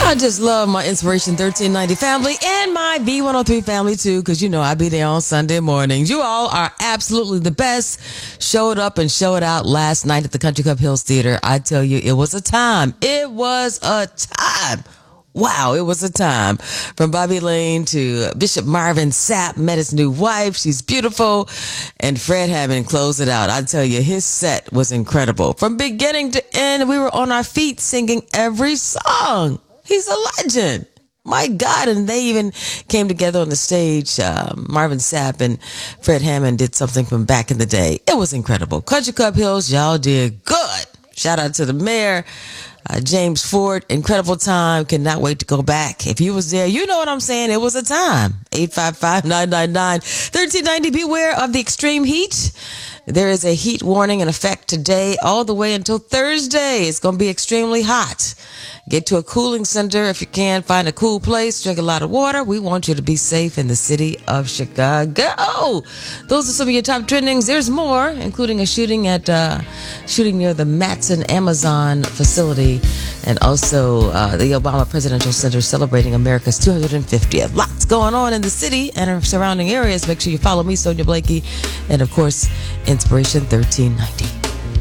I just love my Inspiration 1390 family and my V103 family too, because you know I be there on Sunday mornings. You all are absolutely the best. Showed up and showed out last night at the Country Club Hills Theater. I tell you, it was a time. It was a time. Wow, it was a time. From Bobby Lane to Bishop Marvin Sapp met his new wife. She's beautiful. And Fred Hammond closed it out. I tell you, his set was incredible. From beginning to end, we were on our feet singing every song. He's a legend. My God. And they even came together on the stage. Marvin Sapp and Fred Hammond did something from back in the day. It was incredible. Country Club Hills, y'all did good. Shout out to the mayor. James Ford, incredible time. Cannot wait to go back. If you was there, you know what I'm saying. It was a time. 855-999-1390. Beware of the extreme heat. There is a heat warning in effect today all the way until Thursday. It's going to be extremely hot. Get to a cooling center if you can. Find a cool place. Drink a lot of water. We want you to be safe in the city of Chicago. Those are some of your top trendings. There's more, including a shooting near the Matson Amazon facility, and also the Obama Presidential Center celebrating America's 250th. Lots going on in the city and surrounding areas. Make sure you follow me, Sonia Blakey, and of course, Inspiration 1390.